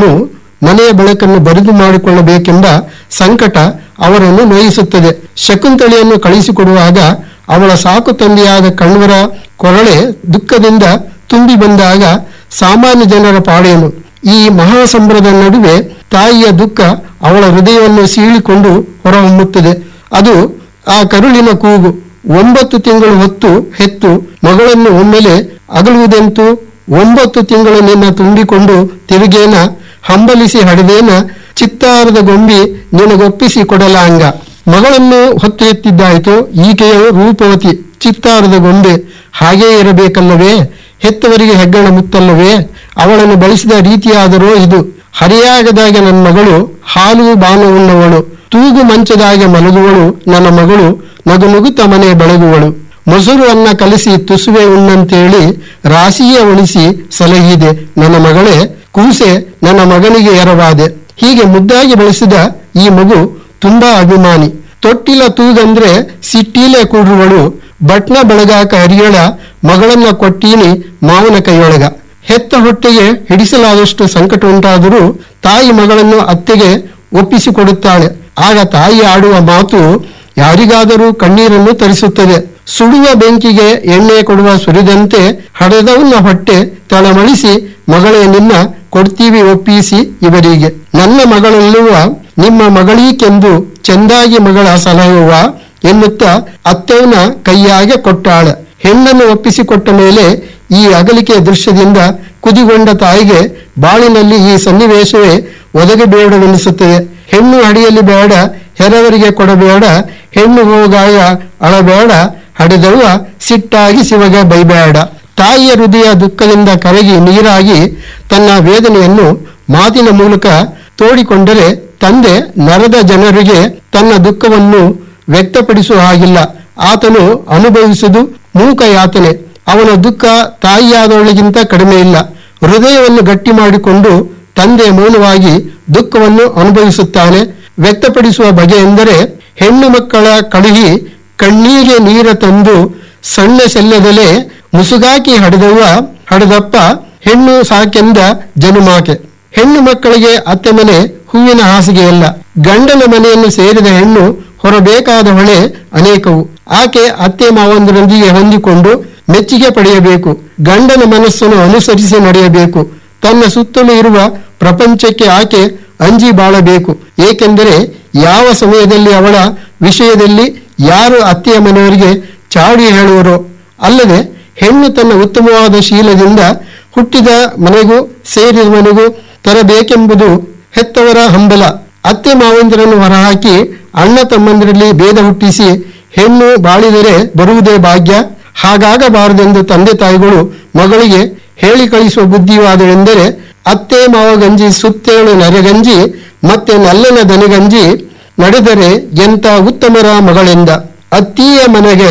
ತಾನು ಮನೆಯ ಬೆಳಕನ್ನು ಬರಿದು ಮಾಡಿಕೊಳ್ಳಬೇಕೆಂಬ ಸಂಕಟ ಅವರನ್ನು ನೋಯಿಸುತ್ತದೆ. ಶಕುಂತಳೆಯನ್ನು ಕಳಿಸಿಕೊಡುವಾಗ ಅವಳ ಸಾಕು ತಂದೆಯಾದ ಕಣ್ವರ ಕೊರಳೆ ದುಃಖದಿಂದ ತುಂಬಿ ಬಂದಾಗ ಸಾಮಾನ್ಯ ಜನರ ಪಾಡೇನು? ಈ ಮಹಾಸಂಭ್ರದ ನಡುವೆ ತಾಯಿಯ ದುಃಖ ಅವಳ ಹೃದಯವನ್ನು ಸೀಳಿಕೊಂಡು ಹೊರಹೊಮ್ಮುತ್ತದೆ. ಅದು ಆ ಕರುಳಿನ ಕೂಗು. 9 ತಿಂಗಳು ಹೊತ್ತು ಹೆತ್ತು ಮಗಳನ್ನು ಒಮ್ಮೆಲೆ ಅಗಲುವುದೆಂತು? 9 ತಿಂಗಳು ನಿನ್ನ ತುಂಬಿಕೊಂಡು ತಿರುಗೇನ, ಹಂಬಲಿಸಿ ಹಡೆದೇನ, ಚಿತ್ತಾರದ ಗೊಂಬಿ ನಿನಗೊಪ್ಪಿಸಿ ಕೊಡಲಾಂಗ. ಮಗಳನ್ನು ಹೊತ್ತು ಎತ್ತಿದ್ದಾಯಿತು. ಈಕೆಯ ರೂಪವತಿ, ಚಿತ್ತಾರದ ಗೊಂಬೆ. ಹಾಗೇ ಇರಬೇಕಲ್ಲವೇ? ಹೆತ್ತವರಿಗೆ ಹೆಗ್ಗಣ ಮುತ್ತಲ್ಲವೇ? ಅವಳನ್ನು ಬಳಸಿದ ರೀತಿಯಾದರೋ ಇದು. ಹರಿಯಾಗದಾಗ ನನ್ನ ಮಗಳು, ಹಾಲು ಬಾನು ಉಣ್ಣವಳು, ತೂಗು ಮಂಚದಾಗೆ ಮಲಗುವಳು ನನ್ನ ಮಗಳು, ನಗುನುಗುತ್ತ ಮನೆ ಬೆಳಗುವಳು. ಮೊಸರು ಅನ್ನ ಕಲಿಸಿ ತುಸುವೆ ಉಣ್ಣಂತೇಳಿ ರಾಶಿಯೇ ಉಣಿಸಿ ಸಲಹಿದೆ ನನ್ನ ಮಗಳೇ, ಕೂಸೆ ನನ್ನ ಮಗನಿಗೆ ಎರವಾದೆ. ಹೀಗೆ ಮುದ್ದಾಗಿ ಬೆಳೆಸಿದ ಈ ಮಗು ತುಂಬಾ ಅಭಿಮಾನಿ. ತೊಟ್ಟಿಲ ತೂಗಂದ್ರೆ ಸಿಟ್ಟೀಲೆ ಕೂಡುವಳು, ಬಟ್ನ ಬೆಳಗಾಕ ಹರಿಯಳ ಮಗಳನ್ನ ಕೊಟ್ಟೀನಿ ಮಾವನ ಕೈಯೊಳಗ. ಹೆತ್ತ ಹೊಟ್ಟೆಗೆ ಹಿಡಿಸಲಾದಷ್ಟು ಸಂಕಟ ಉಂಟಾದರೂ ತಾಯಿ ಮಗಳನ್ನು ಅತ್ತೆಗೆ ಒಪ್ಪಿಸಿಕೊಡುತ್ತಾಳೆ. ಆಗ ತಾಯಿ ಆಡುವ ಮಾತು ಯಾರಿಗಾದರೂ ಕಣ್ಣೀರನ್ನು ತರಿಸುತ್ತದೆ. ಸುಡುವ ಬೆಂಕಿಗೆ ಎಣ್ಣೆ ಕೊಡುವ ಸುರಿದಂತೆ ಹಡೆದವನ್ನ ಹೊಟ್ಟೆ ತಳಮಳಿಸಿ, ಮಗಳೇ ನಿನ್ನ ಕೊಡ್ತೀವಿ ಒಪ್ಪಿಸಿ ಇವರಿಗೆ. ನನ್ನ ಮಗಳಲ್ಲುವ ನಿಮ್ಮ ಮಗಳೀಕೆಂದು ಚೆಂದಾಗಿ ಮಗಳ ಸಲಹುವ ಎನ್ನುತ್ತಾ ಅತ್ತೆವನ ಕೈಯಾಗೆ ಕೊಟ್ಟಾಳ. ಹೆಣ್ಣನ್ನು ಒಪ್ಪಿಸಿಕೊಟ್ಟ ಮೇಲೆ ಈ ಅಗಲಿಕೆ ದೃಶ್ಯದಿಂದ ಕುದಿಗೊಂಡ ತಾಯಿಗೆ ಬಾಳಿನಲ್ಲಿ ಈ ಸನ್ನಿವೇಶವೇ ಒದಗಬೇಡವೆನಿಸುತ್ತದೆ. ಹೆಣ್ಣು ಹಡಿಯಲ್ಲಿ ಬೇಡ, ಹೆರವರಿಗೆ ಕೊಡಬೇಡ, ಹೆಣ್ಣು ಹೋಗಾಗ ಅಳಬೇಡ, ಹಡೆದವ್ವ ಸಿಟ್ಟಾಗಿ ಶಿವಗ ಬೈಬೇಡ. ತಾಯಿಯ ಹೃದಯ ದುಃಖದಿಂದ ಕರಗಿ ನೀರಾಗಿ ತನ್ನ ವೇದನೆಯನ್ನು ಮಾತಿನ ಮೂಲಕ ತೋಡಿಕೊಂಡರೆ ತಂದೆ ನರದ ಜನರಿಗೆ ತನ್ನ ದುಃಖವನ್ನು ವ್ಯಕ್ತಪಡಿಸುವ ಹಾಗಿಲ್ಲ. ಆತನು ಅನುಭವಿಸುವುದು ಮೂಕ ಯಾತನೆ. ಅವನ ದುಃಖ ತಾಯಿಯಾದವಳಿಗಿಂತ ಕಡಿಮೆ ಇಲ್ಲ. ಹೃದಯವನ್ನು ಗಟ್ಟಿ ಮಾಡಿಕೊಂಡು ತಂದೆ ಮೌನವಾಗಿ ದುಃಖವನ್ನು ಅನುಭವಿಸುತ್ತಾನೆ. ವ್ಯಕ್ತಪಡಿಸುವ ಬಗೆ ಎಂದರೆ ಹೆಣ್ಣು ಮಕ್ಕಳ ಕಳುಹಿ ಕಣ್ಣೀಗೆ ನೀರ ತಂದು ಸಣ್ಣ ಶಲ್ಯದಲೆ ಮುಸುಗಾಕಿ ಹಡೆದಪ್ಪ ಹೆಣ್ಣು ಸಾಕೆಂದ ಜನುಮಾಕೆ. ಹೆಣ್ಣು ಮಕ್ಕಳಿಗೆ ಅತ್ತೆ ಮನೆ ಹೂವಿನ ಹಾಸಿಗೆಯಲ್ಲ. ಗಂಡನ ಮನೆಯನ್ನು ಸೇರಿದ ಹೆಣ್ಣು ಹೊರಬೇಕಾದ ಹೊಳೆ ಅನೇಕವು. ಆಕೆ ಅತ್ತೆ ಮಾವಂದರೊಂದಿಗೆ ಹೊಂದಿಕೊಂಡು ಮೆಚ್ಚುಗೆ ಪಡೆಯಬೇಕು. ಗಂಡನ ಮನಸ್ಸನ್ನು ಅನುಸರಿಸಿ ನಡೆಯಬೇಕು. ತನ್ನ ಸುತ್ತಲೂ ಇರುವ ಪ್ರಪಂಚಕ್ಕೆ ಆಕೆ ಅಂಜಿ ಬಾಳಬೇಕು. ಏಕೆಂದರೆ ಯಾವ ಸಮಯದಲ್ಲಿ ಅವಳ ವಿಷಯದಲ್ಲಿ ಯಾರು ಅತ್ತೆಯ ಮನೆಯವರಿಗೆ ಚಾಡಿ ಹೇಳುವರೋ. ಅಲ್ಲದೆ ಹೆಣ್ಣು ತನ್ನ ಉತ್ತಮವಾದ ಶೀಲದಿಂದ ಹುಟ್ಟಿದ ಮನೆಗೂ ಸೇರಿದ ಮನೆಗೂ ತರಬೇಕೆಂಬುದು ಹೆತ್ತವರ ಹಂಬಲ. ಅತ್ತೆ ಮಾವಂದಿರನ್ನು ಹೊರಹಾಕಿ ಅಣ್ಣ ತಮ್ಮಂದಿರಲ್ಲಿ ಭೇದ ಹುಟ್ಟಿಸಿ ಹೆಣ್ಣು ಬಾಳಿದರೆ ಬರುವುದೇ ಭಾಗ್ಯ. ಹಾಗಾಗಬಾರದೆಂದು ತಂದೆ ತಾಯಿಗಳು ಮಗಳಿಗೆ ಹೇಳಿ ಕಳಿಸುವ ಬುದ್ಧಿವಾದವೆಂದರೆ ಅತ್ತೆ ಮಾವಗಂಜಿ ಸುತ್ತೇಳು ನರೆಗಂಜಿ ಮತ್ತೆ ನಲ್ಲನ ದನಿಗಂಜಿ ನಡೆದರೆ ಎಂತ ಉತ್ತಮರ ಮಗಳೆಂದ. ಅತ್ತಿಯ ಮನೆಗೆ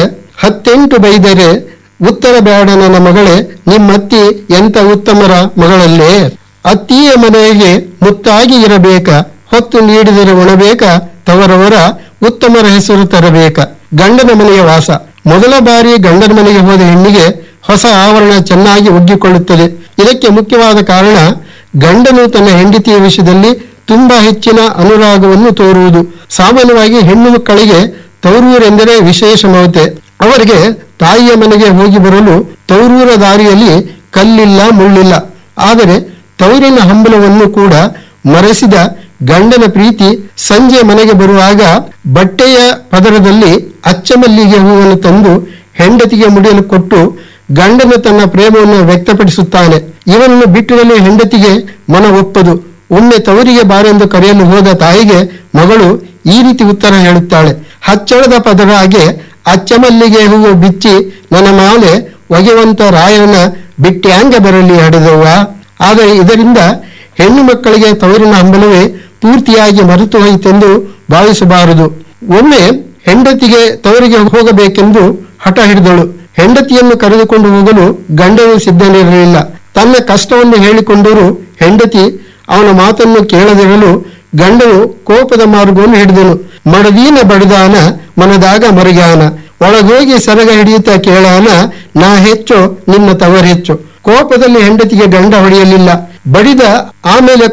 18 ಬೈದರೆ ಉತ್ತರ ಬೇಡ ನನ್ನ ಮಗಳೇ, ನಿಮ್ಮತ್ತಿ ಎಂತ ಉತ್ತಮರ ಮಗಳಲ್ಲೇ. ಅತ್ತಿಯ ಮನೆಗೆ ಮುತ್ತಾಗಿ ಇರಬೇಕ, ಹೊತ್ತು ನೀಡಿದರೆ ಉಣಬೇಕ, ತವರವರ ಉತ್ತಮರ ಹೆಸರು ತರಬೇಕ. ಗಂಡನ ಮನೆಯ ವಾಸ. ಮೊದಲ ಬಾರಿ ಗಂಡನ ಮನೆಗೆ ಹೋದ ಹೆಣ್ಣಿಗೆ ಹೊಸ ಆವರಣ ಚೆನ್ನಾಗಿ ಒಗ್ಗಿಕೊಳ್ಳುತ್ತದೆ. ಇದಕ್ಕೆ ಮುಖ್ಯವಾದ ಕಾರಣ ಗಂಡನು ತನ್ನ ಹೆಂಡತಿಯ ವಿಷಯದಲ್ಲಿ ತುಂಬಾ ಹೆಚ್ಚಿನ ಅನುರಾಗವನ್ನು ತೋರುವುದು. ಸಾಮಾನ್ಯವಾಗಿ ಹೆಣ್ಣು ಮಕ್ಕಳಿಗೆ ತವರೂರೆಂದರೆ ವಿಶೇಷ ಮಮತೆ. ಅವರಿಗೆ ತಾಯಿಯ ಮನೆಗೆ ಹೋಗಿ ಬರಲು ತವರೂರ ದಾರಿಯಲ್ಲಿ ಕಲ್ಲಿಲ್ಲ ಮುಳ್ಳಿಲ್ಲ. ಆದರೆ ತವರಿನ ಹಂಬಲವನ್ನು ಕೂಡ ಮರೆಸಿದ ಗಂಡನ ಪ್ರೀತಿ ಸಂಜೆ ಮನೆಗೆ ಬರುವಾಗ ಬಟ್ಟೆಯ ಪದರದಲ್ಲಿ ಅಚ್ಚಮಲ್ಲಿಗೆ ಹೂವನ್ನು ತಂದು ಹೆಂಡತಿಗೆ ಮುಡಿಯಲು ಕೊಟ್ಟು ಗಂಡನು ತನ್ನ ಪ್ರೇಮವನ್ನು ವ್ಯಕ್ತಪಡಿಸುತ್ತಾನೆ. ಇವನನ್ನು ಬಿಟ್ಟಿರಲು ಹೆಂಡತಿಗೆ ಮನ ಒಪ್ಪದು. ಒಮ್ಮೆ ತವರಿಗೆ ಬಾರೆಂದು ಕರೆಯಲು ಹೋದ ತಾಯಿಗೆ ಮಗಳು ಈ ರೀತಿ ಉತ್ತರ ಹೇಳುತ್ತಾಳೆ: ಹಚ್ಚಳದ ಪದರಾಗೆ ಅಚ್ಚಮಲ್ಲಿಗೆ ಹೂವು ಬಿಚ್ಚಿ ನನ್ನ ಮಾಲೆ ಒಗೆವಂತ ರಾಯನ ಬಿಟ್ಟ್ಯಾಂಗ ಬರಲಿ ಹಡೆದವ್ವ. ಆದರೆ ಇದರಿಂದ ಹೆಣ್ಣು ಮಕ್ಕಳಿಗೆ ತವರಿನ ಹಂಬಲವೇ ಪೂರ್ತಿಯಾಗಿ ಮರೆತು ಹೋಯಿತೆಂದು ಭಾವಿಸಬಾರದು. ಒಮ್ಮೆ ಹೆಂಡತಿಗೆ ತವರಿಗೆ ಹೋಗಬೇಕೆಂದು ಹಠ ಹಿಡಿದಳು. ಹೆಂಡತಿಯನ್ನು ಕರೆದುಕೊಂಡು ಹೋಗಲು ಗಂಡನು ಸಿದ್ಧನಿರಲಿಲ್ಲ. ತನ್ನ ಕಷ್ಟವನ್ನು ಹೇಳಿಕೊಂಡರೂ ಹೆಂಡತಿ ಅವನ ಮಾತನ್ನು ಕೇಳದಿರಲು ಗಂಡನು ಕೋಪದ ಮಾರ್ಗವನ್ನು ಹಿಡಿದನು. ಮಡದೀನ ಬಡದಾನ ಮನದಾಗ ಮರುಗಾನ, ಒಳಗೋಗಿ ಸರಗ ಹಿಡಿಯುತ್ತಾ ಕೇಳಾನ, ನಾ ಹೆಚ್ಚು ನಿನ್ನ ತವರ್ ಹೆಚ್ಚು. ಕೋಪದಲ್ಲಿ ಹೆಂಡತಿಗೆ ಗಂಡ ಹೊಡೆಯಲಿಲ್ಲ. ಬಡಿದ ಆಮೇಲೆ